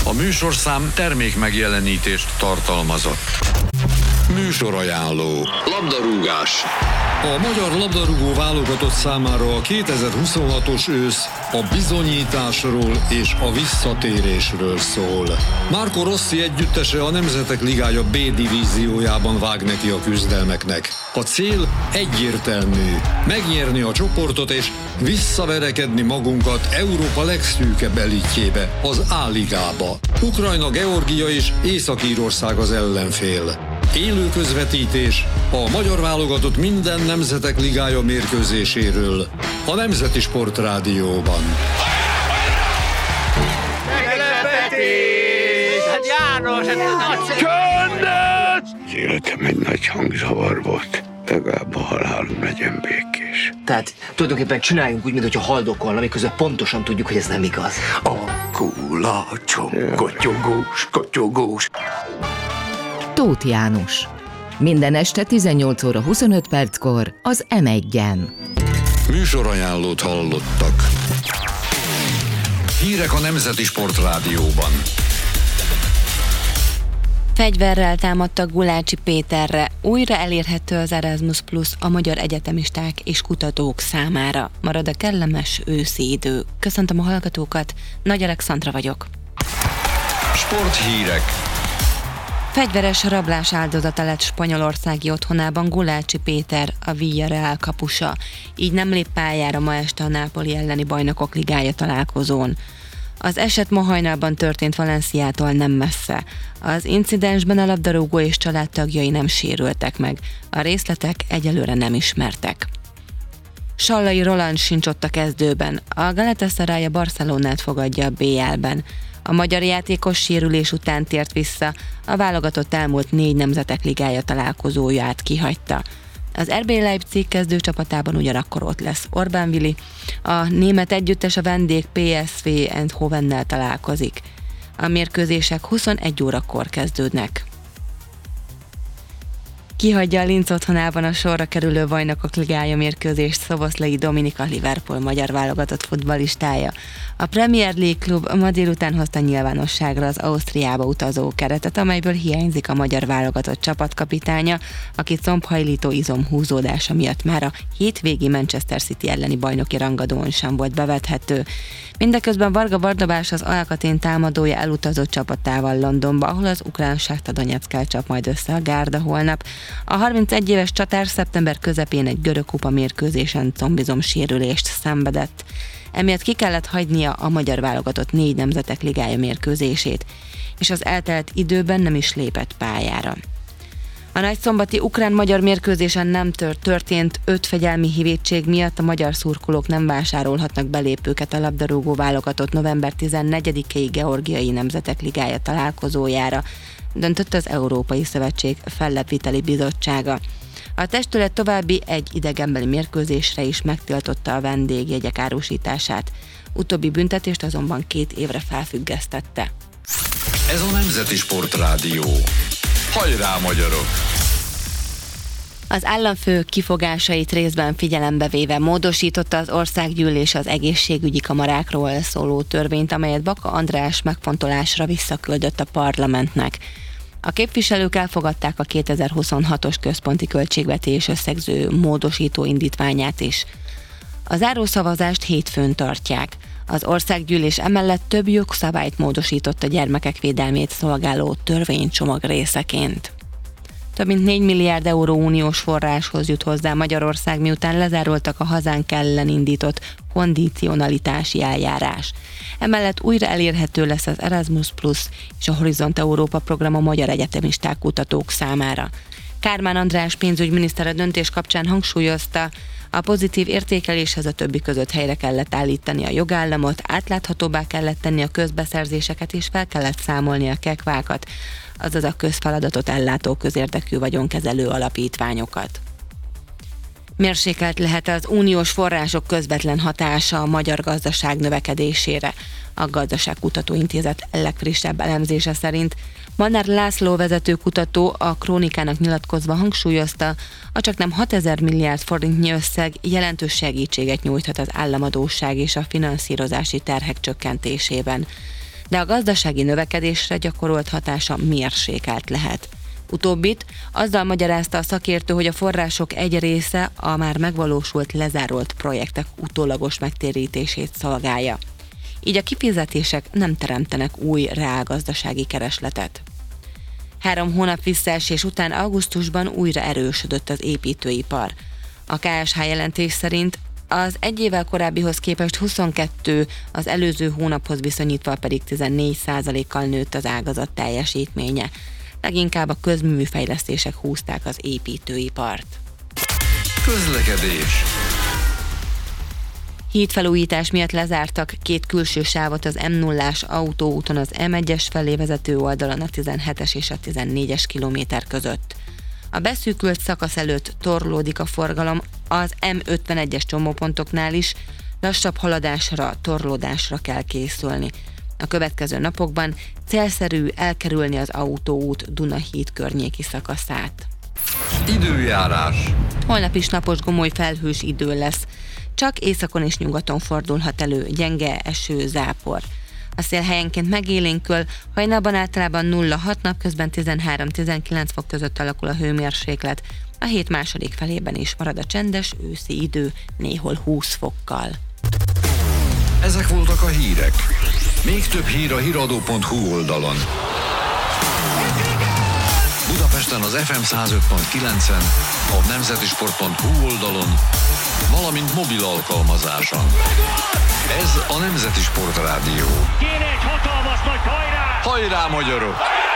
A műsorszám termék megjelenítést tartalmazott. Műsorajánló. Labdarúgás. A magyar labdarúgó válogatott számára a 2026-os ősz a bizonyításról és a visszatérésről szól. Marco Rossi együttese a Nemzetek Ligája B divíziójában vág neki a küzdelmeknek. A cél egyértelmű: megnyerni a csoportot és visszaverekedni magunkat Európa legszűkebb elitjébe, az A-ligába. Ukrajna, Georgia és Észak-Írország az ellenfél. Élő közvetítés a magyar válogatott minden Nemzetek Ligája mérkőzéséről a Nemzeti Sportrádióban. Meglepetés! Hát János, ez nagy Csöndet! Az életem egy nagy hangzavar volt. Legalább a halálom legyen békés. Tehát tulajdonképpen csináljunk úgy, mintha haldokolna, miközben pontosan tudjuk, hogy ez nem igaz. A kulacsom, kotyogós, kotyogós. Tóth János. Minden este 18 óra 25 perckor az M1-en. Műsorajánlót hallottak. Hírek a Nemzeti Sportrádióban. Fegyverrel támadtak Gulácsi Péterre. Újra elérhető az Erasmus Plus a magyar egyetemisták és kutatók számára. Marad a kellemes őszi idő. Köszöntöm a hallgatókat, Nagy Alexandra vagyok. Sporthírek. Fegyveres rablás áldozata lett spanyolországi otthonában Gulácsi Péter, a Villarreal kapusa. Így nem lép pályára ma este a Nápoli elleni Bajnokok Ligája találkozón. Az eset ma hajnalban történt Valenciától nem messze. Az incidensben a labdarúgó és családtagjai nem sérültek meg. A részletek egyelőre nem ismertek. Sallai Roland sincs ott a kezdőben. A Galatasaray a Barcelonát fogadja a BL-ben. A magyar játékos sérülés után tért vissza, a válogatott elmúlt 4 Nemzetek Ligája találkozóját kihagyta. Az RB Leipzig kezdőcsapatában ugyanakkor ott lesz Orbán Vili, a német együttes a vendég PSV Eindhovennel találkozik. A mérkőzések 21 órakor kezdődnek. Kihagyja a Linz otthonában a sorra kerülő Bajnokok Ligája mérkőzést Szoboszlai Dominika, Liverpool magyar válogatott futballistája. A Premier League klub ma délután hozta nyilvánosságra az Ausztriába utazó keretet, amelyből hiányzik a magyar válogatott csapatkapitánya, aki combhajlító izomhúzódása miatt már a hétvégi Manchester City elleni bajnoki rangadón sem volt bevethető. Mindeközben Varga Barnabás, az Alkatén támadója elutazott csapatával Londonba, ahol az ukrán Shakhtar Donyeckkel csap majd össze a gárda holnap. A 31 éves csatár szeptember közepén egy görög kupa mérkőzésen combizom sérülést szenvedett. Emiatt ki kellett hagynia a magyar válogatott 4 Nemzetek Ligája mérkőzését, és az eltelt időben nem is lépett pályára. A nagyszombati ukrán-magyar mérkőzésen nem történt 5 fegyelmi vétség miatt a magyar szurkolók nem vásárolhatnak belépőket a labdarúgó válogatott november 14-i Georgiai Nemzetek Ligája találkozójára, döntött az Európai Szövetség fellebbviteli bizottsága. A testület további egy idegenbeli mérkőzésre is megtiltotta a vendégjegyek árusítását. Utóbbi büntetést azonban 2 évre felfüggesztette. Ez a Nemzeti Sportrádió. Hajrá, magyarok! Az államfő kifogásait részben figyelembe véve módosította az országgyűlés az egészségügyi kamarákról szóló törvényt, amelyet Baka András megfontolásra visszaküldött a parlamentnek. A képviselők elfogadták a 2026-os központi költségvetés összegző módosító indítványát is. A zárószavazást hétfőn tartják. Az országgyűlés emellett több jogszabályt módosított a gyermekek védelmét szolgáló törvénycsomag részeként. Több mint 4 milliárd euró uniós forráshoz jut hozzá Magyarország, miután lezárultak a hazánk ellen indított kondicionalitási eljárás. Emellett újra elérhető lesz az Erasmus Plus és a Horizont Európa program a magyar egyetemisták kutatók számára. Kármán András pénzügyminiszter a döntés kapcsán hangsúlyozta, a pozitív értékeléshez a többi között helyre kellett állítani a jogállamot, átláthatóbbá kellett tenni a közbeszerzéseket és fel kellett számolni a kekvákat, azaz a közfeladatot ellátó közérdekű vagyonkezelő alapítványokat. Mérsékelt lehet az uniós források közvetlen hatása a magyar gazdaság növekedésére. A Gazdaságkutató Intézet legfrissebb elemzése szerint Molnár László vezető kutató a Krónikának nyilatkozva hangsúlyozta, a csaknem 6000 milliárd forintnyi összeg jelentős segítséget nyújthat az államadósság és a finanszírozási terhek csökkentésében. de a gazdasági növekedésre gyakorolt hatása mérsékelt lehet. Utóbbit azzal magyarázta a szakértő, hogy a források egy része a már megvalósult, lezárolt projektek utólagos megtérítését szolgálja. Így a kifizetések nem teremtenek új reálgazdasági keresletet. 3 hónap visszaesés után augusztusban újra erősödött az építőipar. A KSH jelentés szerint az egy évvel korábbihoz képest 22, az előző hónaphoz viszonyítva pedig 14%-kal nőtt az ágazat teljesítménye. Leginkább a közműfejlesztések húzták az építőipart. Közlekedés. Hídfelújítás miatt lezártak 2 külső sávot az M0-ás autóúton az M1-es felé vezető oldalon a 17-es és a 14-es kilométer között. A beszűkült szakasz előtt torlódik a forgalom az M51-es csomópontoknál is, lassabb haladásra, torlódásra kell készülni. A következő napokban célszerű elkerülni az autóút Dunahíd környéki szakaszát. Időjárás. Holnap is napos, gomoly, felhős idő lesz. Csak északon és nyugaton fordulhat elő gyenge eső, zápor. A szél helyenként megélénkül, hajnalban általában 0-6, napközben 13-19 fok között alakul a hőmérséklet. A hét második felében is marad a csendes őszi idő, néhol 20 fokkal. Ezek voltak a hírek. Még több hír a hiradó.hu oldalon. Budapesten az FM 105.9-en, a nemzetisport.hu oldalon, valamint mobil alkalmazáson. Ez a Nemzeti Sport Rádió. Kéne egy hatalmas nagy hajrá! Hajrá, magyarok!